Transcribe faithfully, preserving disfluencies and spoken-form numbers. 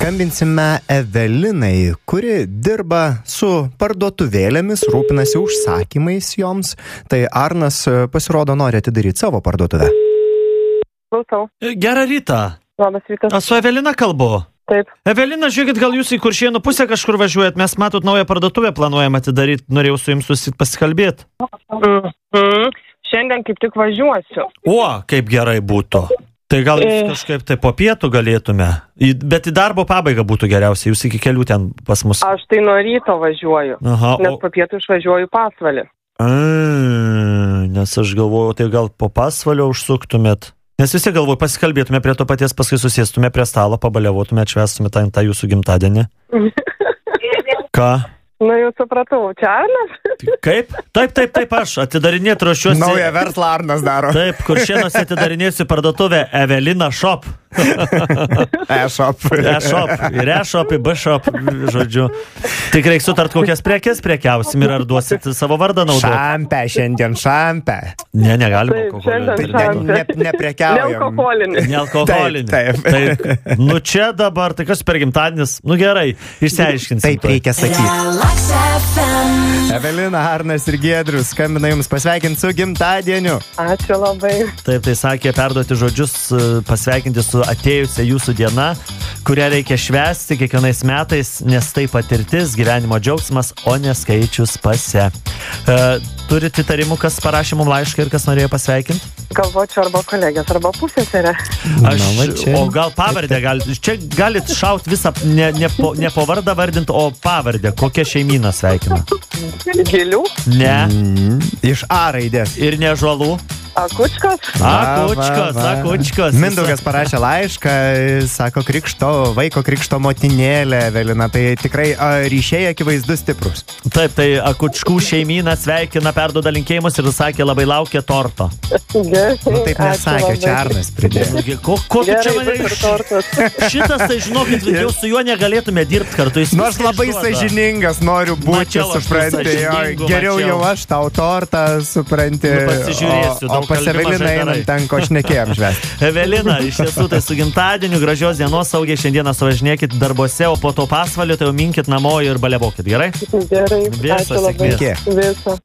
Skambinsime Evelinai, kuri dirba su parduotuvėlėmis, rūpinasi užsakymais joms. Tai Arnas pasirodo nori atidaryti savo parduotuvę. Klausau. Gerą rytą. Labas rytas. Aš su Evelina kalbu. Taip. Evelina, žiūrėkit, gal jūs į Kuršėnų pusę kažkur važiuojat, mes matot naują parduotuvę planuojam atidaryti, norėjau su jums susit pasikalbėti. Mm-hmm. Šiandien kaip tik važiuosiu. O, kaip gerai būtų. Tai gal jūs E. kažkaip tai po pietų galėtume, Į- bet į darbo pabaigą būtų geriausia, jūs iki kelių ten pas mus. Aš tai nuo ryto važiuoju, Aha, nes o... po pietų išvažiuoju Pasvalį. A, nes aš galvoju, tai gal po Pasvalio užsuktumėt. Nes visi galvoju, pasikalbėtume prie to paties, paskui susėstume prie stalo, pabaliavotume, atšvęstume tą, tą jūsų gimtadienį. Ką? Nu, jau supratau, čia Arnas? Kaip? Taip, taip, taip, aš atidarinėti ruošiuosi. Naują verslą Arnas daro. Taip, Kuršėnuose atidarinėsiu parduotuvę Evelina Shop. E-shop. E-shop. Ir E-shop, ir B-shop, žodžiu. Tik reikia sutart, kokias prekes prekiausim ir ar duosit savo vardą naudoti. Šampę, šiandien šampę. Ne, negalima Taip, alkoholio. šiandien Ne, šampę. Ne, neprekiaujam. Nealkoholinį. Nealkoholinį. Taip, taip. taip. Nu čia dabar, tai kas per gimtadienis? Nu gerai, išsiaiškinsim. Taip reikia sakyti. Evelina, Arnas ir Giedrius skambina jums pasveikinti su gimtadieniu. Ačiū labai. Taip, tai sakė perduoti žodžius, pasveikinti su atėjusia jūsų diena, kurią reikia švęsti kiekvienais metais, nes tai patirtis, gyvenimo džiaugsmas, o ne skaičius pase. E, turite įtarimų, kas parašė mums laišką ir kas norėjo pasveikinti? Galvočiau arba kolegės, arba pusėserė. Aš, Na, va čia. o gal pavardę galit, čia galit šaut visą, ne, ne, po, ne po vardą vardint, o pavardę, kokia šeimyna sveikina. Gilių, Ne, Mm, iš A raidės. ir ne žuolų. akučkos. Akučkos, akučkos. Mindaugas parašė laišką, sako krikšto, vaiko krikšto motinėlė, Evelina. Tai tikrai a, ryšiai akivaizdus stiprus. Taip, tai akučkų šeimyna sveikina, perduoda linkėjimus ir sakė, labai laukia torto. Gerai. Nu taip nesakė, čia Arnas pridėjo. Ko, ko tu čia Gerai, mane bus ir iš... tortas. Šitas, tai žinokit, jau su juo negalėtume dirbti kartu. Jis Nu aš viską labai išduoda. sąžiningas noriu būti, Mačiau aš tų supranti. Jo, sąžiningų, geriau mačiau. jau aš tau tortą, supranti. Nu, pasižiūrėsiu, o, o daug pas kalbi, Eveliną mažai einam darai. ten, ko šnekėjom žvesti. Evelina, iš tiesų tai su gimtadieniu, gražios dienos, saugiai šiandieną suvažinėkit darbuose, o po to Pasvalio tai jau minkit namo ir baliavokit, gerai? Gerai. Viso Ačiū labai. sėkmės. Iki. Viso.